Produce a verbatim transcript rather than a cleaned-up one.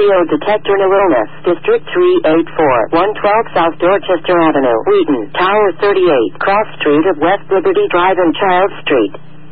Polio Detector New Illness, District three eighty-four, one twelve South Dorchester Avenue, Wheaton, Tower thirty-eight, Cross Street of West Liberty Drive and Child Street.